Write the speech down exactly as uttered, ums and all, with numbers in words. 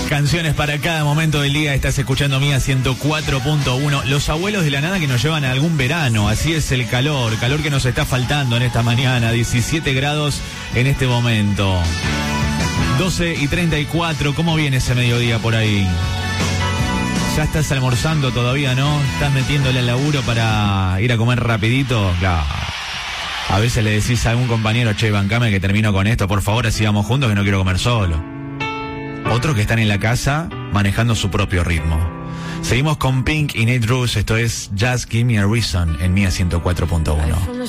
Canciones para cada momento del día. Estás escuchando Mía ciento cuatro punto uno. Los abuelos de la nada que nos llevan a algún verano. Así es el calor, calor que nos está faltando en esta mañana. diecisiete grados en este momento. doce y treinta y cuatro. ¿Cómo viene ese mediodía por ahí? ¿Ya estás almorzando todavía, no? ¿Estás metiéndole al laburo para ir a comer rapidito? Claro. A veces le decís a algún compañero, che, bancame que termino con esto, por favor, así vamos juntos que no quiero comer solo. Otros que están en la casa manejando su propio ritmo. Seguimos con Pink y Nate Ruess, esto es Just Give Me a Reason en Mía ciento cuatro punto uno.